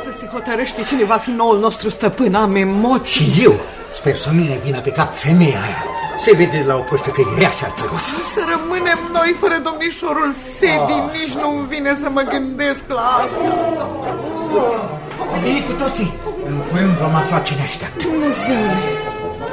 Astăzi se hotărăște cine va fi noul nostru stăpân. Am emoții. Și eu sper să nu ne vină pe cap femeia aia. Se vede la o poștă că e rea și arțăgoasă. Să rămânem noi fără domnișorul Sedi. Nici nu-mi vine să mă gândesc la asta. Au venit cu toții. În curând vom afla ce ne așteaptă. Dumnezeule!